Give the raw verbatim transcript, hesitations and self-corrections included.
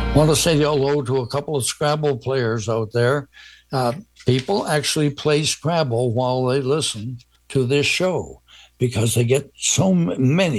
Want to say hello to a couple of Scrabble players out there. Uh, people actually play Scrabble while they listen to this show because they get so many